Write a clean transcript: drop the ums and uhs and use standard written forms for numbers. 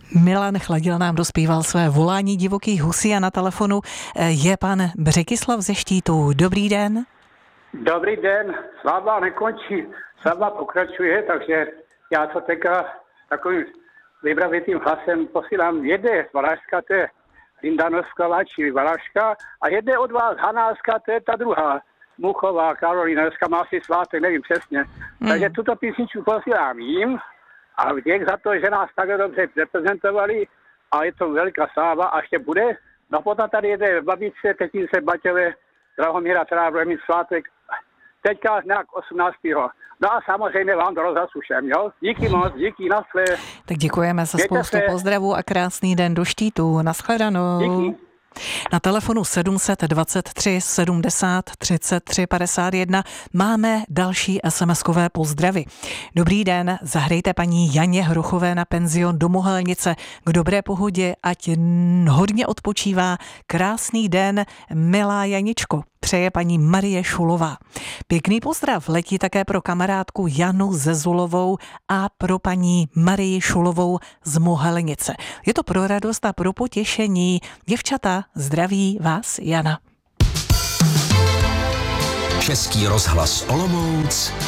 Milan Chladil nám dospíval své volání divokých husí a na telefonu je pan Břekislav ze Štítu. Dobrý den. Dobrý den, sláva nekončí, sláva pokračuje, takže já to teďka takovým vybravitým hlasem posílám. Jede z Valašska, to je Linda Nosková, či Valaška, a jede od vás Hanáska, to je ta druhá, Muchová, Karolina, dneska má si svátek, nevím přesně. Takže tuto písničku posílám jim a děk za to, že nás takhle dobře reprezentovali a je to velká sláva a ještě bude. No potom tady jede v Babičce, Tetince, Baťové, Drahomíra, která bude mít svátek teďka nějak 18. No a samozřejmě vám to rozasušem, jo? Díky moc, díky, naschle. Tak děkujeme za spoustu pozdravů a krásný den do Štítu. Naschledanou. Díky. Na telefonu 723 70 33 51 máme další SMS-kové pozdravy. Dobrý den, zahrejte paní Janě Hrochové na penzion do Mohelnice k dobré pohodě, ať hodně odpočívá. Krásný den, milá Janičko. Přeje paní Marie Šulová. Pěkný pozdrav letí také pro kamarádku Janu Zezulovou a pro paní Marii Šulovou z Mohelnice. Je to pro radost a pro potěšení. Děvčata, zdraví vás Jana. Český rozhlas Olomouc.